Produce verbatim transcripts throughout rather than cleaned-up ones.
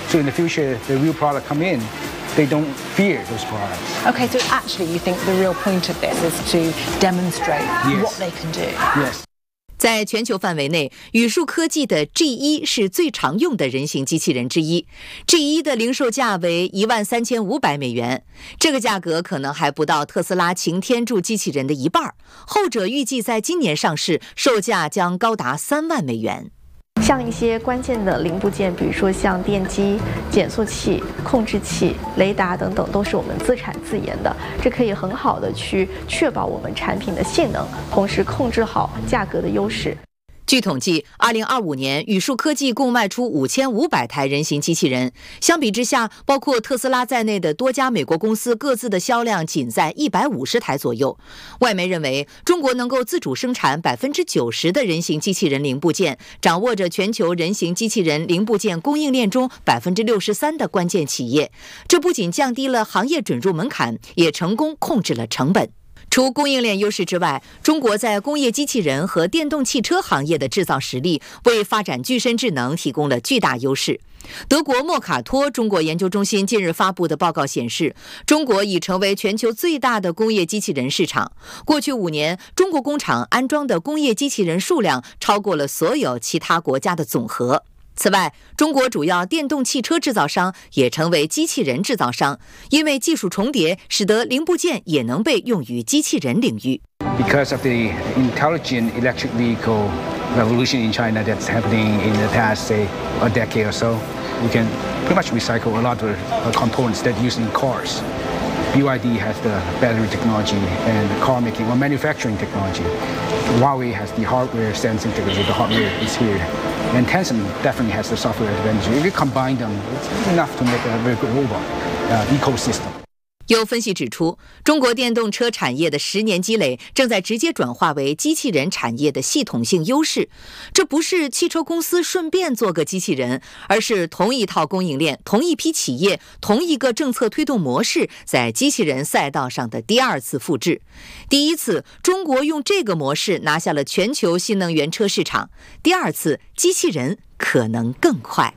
So in the future, the real product come in, they don't fear those products. Okay, so actually you think the real point of this is to demonstrate yes. what they can do? Yes. 在全球范围内，宇树科技的 G 一 是最常用的人形机器人之一。G 一 的零售价为一万三千五百美元，这个价格可能还不到特斯拉擎天柱机器人的一半，后者预计在今年上市，售价将高达三万美元。 像一些关键的零部件，比如说像电机、减速器、控制器、雷达等等，都是我们自产自研的，这可以很好的去确保我们产品的性能，同时控制好价格的优势。 据统计，二零二五年宇树科技共卖出五千五百台人形机器人。相比之下，包括特斯拉在内的多家美国公司各自的销量仅在一百五十台左右。外媒认为，中国能够自主生产百分之九十的人形机器人零部件，掌握着全球人形机器人零部件供应链中百分之六十三的关键企业。这不仅降低了行业准入门槛，也成功控制了成本。除供应链优势之外，中国在工业机器人和电动汽车行业的制造实力为发展具身智能提供了巨大优势。德国莫卡托中国研究中心近日发布的报告显示，中国已成为全球最大的工业机器人市场。过去五年，中国工厂安装的工业机器人数量超过了所有其他国家的总和。此外，中国主要电动汽车制造商也成为机器人制造商，因为技术重叠，使得零部件也能被用于机器人领域。 Because of the intelligent electric vehicle revolution in China that's happening in the past, say, a decade or so, we can pretty much recycle a lot of the components that are used in cars. B Y D has the battery technology and car making or manufacturing technology. Huawei has the hardware sensing technology, the hardware is here. And Tencent definitely has the software advantage. If you combine them, it's enough to make a very good robot uh, ecosystem. 有分析指出，中国电动车产业的十年积累正在直接转化为机器人产业的系统性优势。这不是汽车公司顺便做个机器人，而是同一套供应链、同一批企业、同一个政策推动模式在机器人赛道上的第二次复制。第一次，中国用这个模式拿下了全球新能源车市场；第二次，机器人可能更快。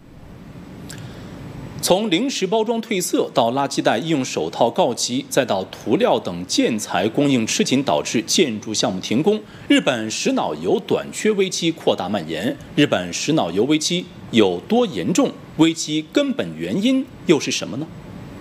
从零食包装褪色到垃圾袋医用手套告急，再到涂料等建材供应吃紧，导致建筑项目停工。日本石脑油短缺危机扩大蔓延。日本石脑油危机有多严重？危机根本原因又是什么呢？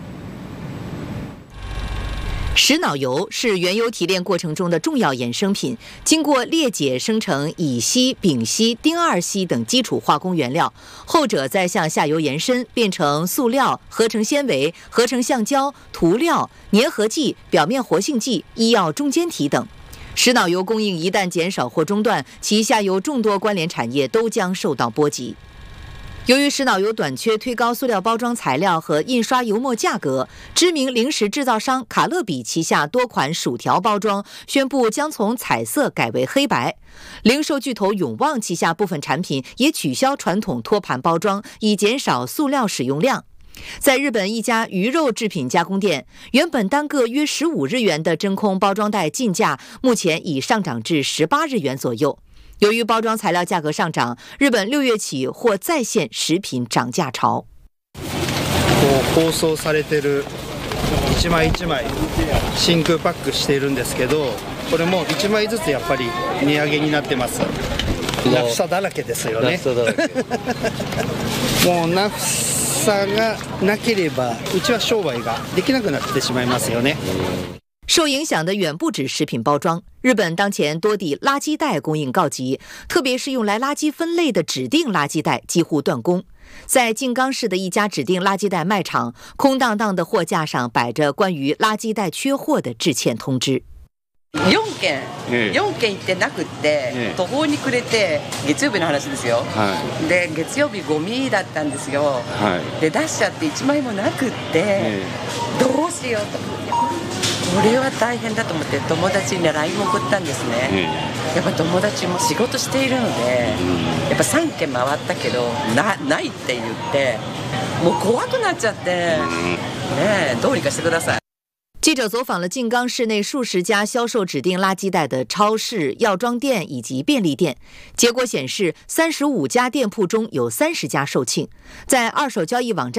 石脑油是原油提炼过程中的重要衍生品，经过裂解生成乙烯、丙烯、丁二烯等基础化工原料，后者再向下游延伸，变成塑料、合成纤维、合成橡胶、涂料、粘合剂、表面活性剂、医药中间体等。石脑油供应一旦减少或中断，其下游众多关联产业都将受到波及。由于石脑油短缺，推高塑料包装材料和印刷油墨价格，知名零食制造商卡乐比旗下多款薯条包装宣布将从彩色改为黑白。零售巨头永旺旗下部分产品也取消传统托盘包装，以减少塑料使用量。在日本一家鱼肉制品加工店，原本单个约十五日元的真空包装袋进价，目前已上涨至十八日元左右。由于包装材料价格上涨，日本六月起或再现食品涨价潮。 包装されてる一枚一枚真空パックしているんですけど、これも一枚ずつやっぱり値上げになってます。ナフサだらけですよね。もうナフサがなければうちは商売ができなくなってしまいますよね。 受影响的远不止食品包装，日本当前多地垃圾袋供应告急，特别是用来垃圾分类的指定垃圾袋几乎断供。在静冈市的一家指定垃圾袋卖场，空荡荡的货架上摆着关于垃圾袋缺货的致歉通知。 よんけん、よんけん行ってなくって、途方に暮れて、月曜日の話ですよ。で、月曜日ゴミだったんですよ。で、出しちゃっていちまいもなくって、どうしようと。これは大変だと思って友達に ライン を送ったんですね。やっぱ友達も仕事しているので、やっぱさんけん回ったけど な, ないって言ってもう怖くなっちゃって、ねえ、どうにかしてください。 记者走访了静冈市内数十家销售指定垃圾袋的超市、药妆店以及便利店，结果显示，三十五家店铺中有三十家售罄。在二手交易网站